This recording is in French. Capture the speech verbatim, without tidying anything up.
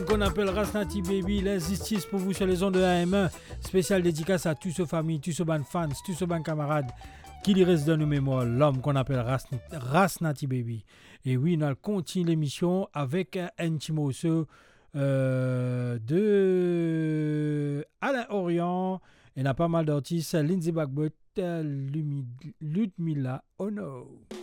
Qu'on appelle Rasnati Baby, l'injustice pour vous sur les ondes de A M un. Spécial dédicace à tous ces familles, tous ces ban fans, tous ces ban camarades qui lui restent dans nos mémoires. L'homme qu'on appelle Ras, Rasnati Baby. Et oui, on continue l'émission avec un petit morceau euh, de Alain Orient. Il y a pas mal d'artistes. Lindsay Bagbot, Ludmilla Ono.